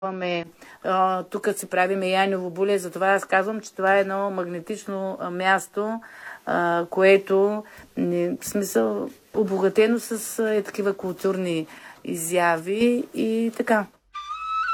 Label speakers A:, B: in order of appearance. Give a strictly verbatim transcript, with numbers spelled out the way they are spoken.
A: имаме, а, тук си правиме Яйново буле, затова аз казвам, че това е едно магнетично а, място, а, което не, в смисъл обогатено с а, е, такива културни изяви и така.